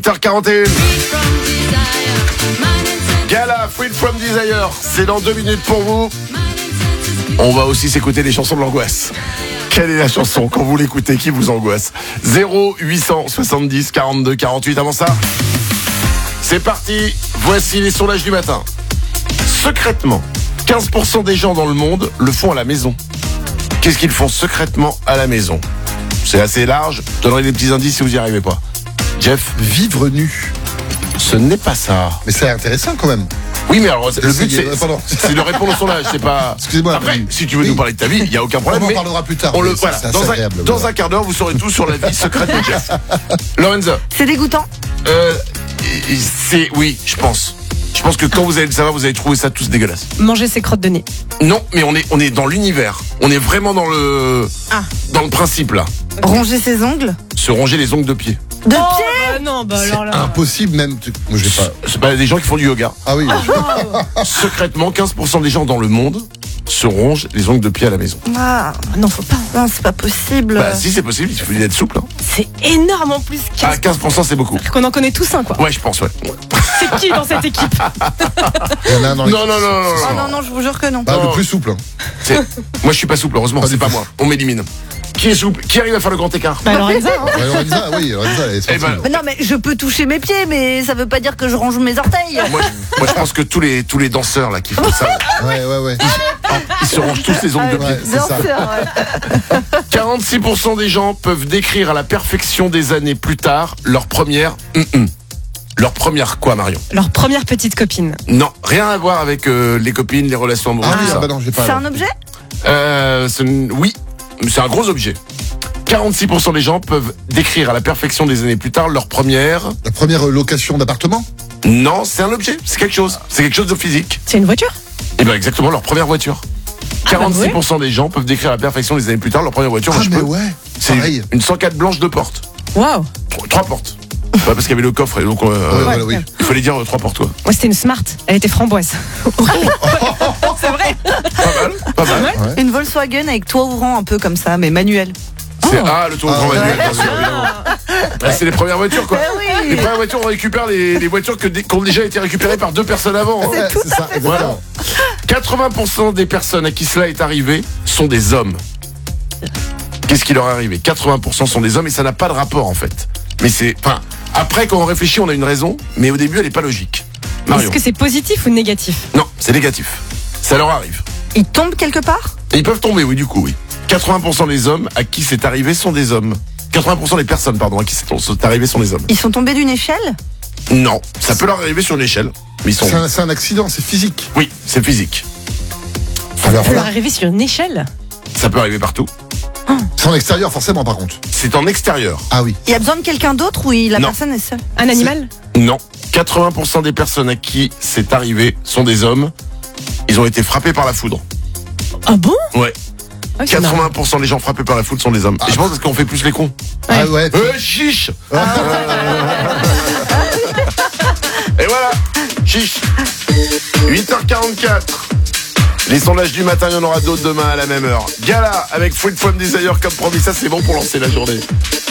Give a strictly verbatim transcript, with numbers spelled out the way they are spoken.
huit heures quarante et un. Gala, Freed from Desire, c'est dans deux minutes pour vous. On va aussi s'écouter les chansons de l'angoisse. Quelle est la chanson quand vous l'écoutez qui vous angoisse? Zéro huit cent soixante-dix quarante-deux quarante-huit. Avant ça, c'est parti. Voici les sondages du matin. Secrètement, quinze pour cent des gens dans le monde le font à la maison. Qu'est-ce qu'ils font secrètement à la maison? C'est assez large. Je donnerai des petits indices si vous n'y arrivez pas. Jeff? Vivre nu. Ce n'est pas ça. Mais c'est intéressant quand même. Oui, mais alors, le but, c'est, euh, pardon. c'est de répondre au sondage, c'est pas... Excusez-moi. Après, oui. si tu veux Oui. nous parler de ta vie, il n'y a aucun problème. On en mais parlera plus tard. On le, mais voilà, c'est assez dans, un, agréable, dans voilà. un quart d'heure, vous saurez tout sur la vie secrète de Jeff. Lorenza? C'est dégoûtant. Euh, c'est, oui, je pense. Je pense que quand vous allez le savoir, vous allez trouver ça tous dégueulasse. Manger ses crottes de nez. Non, mais on est, on est dans l'univers. On est vraiment dans le, Ah. dans le principe, là. Ronger ses ongles. Se ronger les ongles de pied. De oh, pied. bah non, bah C'est alors là. impossible même. Moi, j'ai pas. C'est pas des gens qui font du yoga. Ah oui. Secrètement, quinze pour cent des gens dans le monde se rongent les ongles de pied à la maison. Ah, Non, faut pas. non, c'est pas possible. Bah, si c'est possible, il suffit d'être souple. Hein. C'est énorme en plus. Ah, quinze pour cent c'est beaucoup. Qu'on en connaît tous un, quoi. Ouais, je pense, ouais. C'est qui dans cette équipe? Il y en a un dans les- Non, non, non, non, Oh non. non, non, je vous jure que non. Bah, Non. le plus souple. hein. C'est- Moi, je suis pas souple, heureusement. Pas C'est du pas tout. moi. On m'élimine. Qui est souple? Qui arrive à faire le grand écart? Bah Lorenza, hein. Ouais, Lorenza, oui, Lorenza, elle est Eh ben, sportive. Mais non, mais je peux toucher mes pieds, mais ça veut pas dire que je range mes orteils. moi, je, moi, je pense que tous les, tous les danseurs là qui font ça, Ouais, ouais, ouais. ils se rongent tous les ongles de pied. Ouais, c'est Bien ça. sûr, ouais. quarante-six pour cent des gens peuvent décrire à la perfection des années plus tard leur première. hum-hum. Leur première quoi, Marion? Leur première petite copine. Non, rien à voir avec euh, les copines, les relations amoureuses, Ah oui, tout ah ça. bah non, j'ai pas. C'est alors. un objet. Euh, c'est une- oui, c'est un gros objet. quarante-six pour cent des gens peuvent décrire à la perfection des années plus tard leur première. La première location d'appartement. Non, c'est un objet, c'est quelque chose. C'est quelque chose de physique. C'est une voiture? Et bien exactement, leur première voiture. bah quarante-six pour cent des gens peuvent décrire à la perfection des années plus tard leur première voiture. Ah Moi, je mais peux. ouais. C'est Pareil. une cent quatre blanche, deux portes. Waouh. Trois, trois portes. Ouais, parce qu'il y avait le coffre et donc euh, Ouais, voilà, oui. il fallait dire euh, trois portes. Ouais. Ouais, c'était une Smart. Elle était framboise. C'est vrai. Pas mal, pas mal. Ouais. Une Volkswagen avec toit ouvrant un peu comme ça, mais manuel. C'est ah le tour Ah, grand ouais. manuel, bien sûr, évidemment. Bah, c'est les premières voitures quoi. Eh oui. Les premières voitures, on récupère les, les voitures que, qui ont déjà été récupérées par deux personnes avant. hein. Ouais, c'est ça, exactement. quatre-vingts pour cent des personnes à qui cela est arrivé sont des hommes. Qu'est-ce qui leur est arrivé? quatre-vingts pour cent sont des hommes et ça n'a pas de rapport en fait. Mais c'est, enfin, après quand on réfléchit, on a une raison, mais au début elle est pas logique. Marion. Est-ce que c'est positif ou négatif? Non, c'est négatif. Ça leur arrive. Il tombe quelque part. Et ils peuvent tomber, oui, du coup, oui. quatre-vingts pour cent des hommes à qui c'est arrivé sont des hommes. quatre-vingts pour cent des personnes, pardon, à qui c'est c'est arrivé sont des hommes. Ils sont tombés d'une échelle. Non, ça peut leur arriver sur une échelle, mais ils sont. C'est un, c'est un accident, c'est physique. Oui, c'est physique. Alors Ça peut leur là, arriver sur une échelle? Ça peut arriver partout. c'est en extérieur forcément par contre. C'est en extérieur. Ah oui. Il y a besoin de quelqu'un d'autre ou il- la Non. personne est seule. Un animal? Non. quatre-vingts pour cent des personnes à qui c'est arrivé sont des hommes. Ils ont été frappés par la foudre. Ah bon? Ouais. Ah, c'est marrant. quatre-vingts pour cent des gens frappés par la foudre sont des hommes. Et je pense parce qu'on fait plus les cons. Ah ouais. Euh, chiche Et voilà, chiche. huit heures quarante-quatre. Les sondages du matin, il y en aura d'autres demain à la même heure. Gala avec Freed from Desire comme promis, ça c'est bon pour lancer la journée.